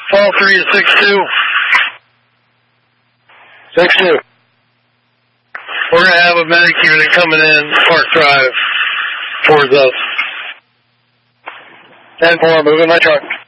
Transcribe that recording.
Fall 3 is 6-2. 6-2. We're going to have a medic unit coming in Park Drive towards us. 10-4, moving my truck.